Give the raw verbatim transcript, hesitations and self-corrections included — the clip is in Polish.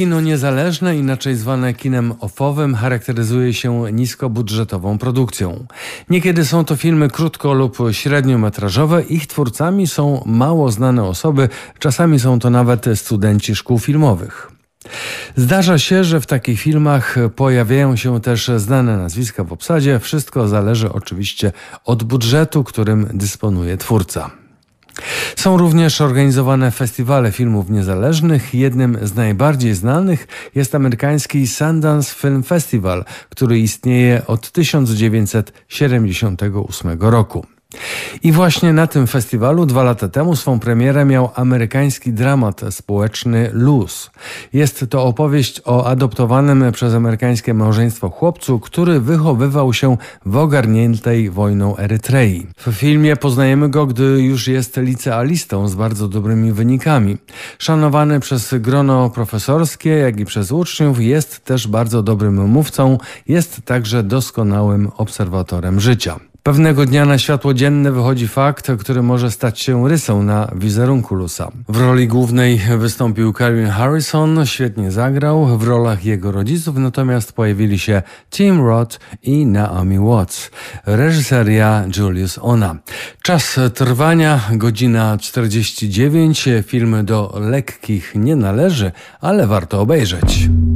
Kino niezależne, inaczej zwane kinem offowym, charakteryzuje się niskobudżetową produkcją. Niekiedy są to filmy krótko- lub średniometrażowe. Ich twórcami są mało znane osoby, czasami są to nawet studenci szkół filmowych. Zdarza się, że w takich filmach pojawiają się też znane nazwiska w obsadzie. Wszystko zależy oczywiście od budżetu, którym dysponuje twórca. Są również organizowane festiwale filmów niezależnych. Jednym z najbardziej znanych jest amerykański Sundance Film Festival, który istnieje od tysiąc dziewięćset siedemdziesiątego ósmego roku. I właśnie na tym festiwalu dwa lata temu swą premierę miał amerykański dramat społeczny Luz. Jest to opowieść o adoptowanym przez amerykańskie małżeństwo chłopcu, który wychowywał się w ogarniętej wojną Erytrei. W filmie poznajemy go, gdy już jest licealistą z bardzo dobrymi wynikami. Szanowany przez grono profesorskie, jak i przez uczniów, jest też bardzo dobrym mówcą, jest także doskonałym obserwatorem życia. Pewnego dnia na światło dzienne wychodzi fakt, który może stać się rysą na wizerunku Lusa. W roli głównej wystąpił Karen Harrison, świetnie zagrał w rolach jego rodziców, natomiast pojawili się Tim Roth i Naomi Watts. Reżyseria Julius Ona. Czas trwania godzina czterdzieści dziewięć. Film do lekkich nie należy, ale warto obejrzeć.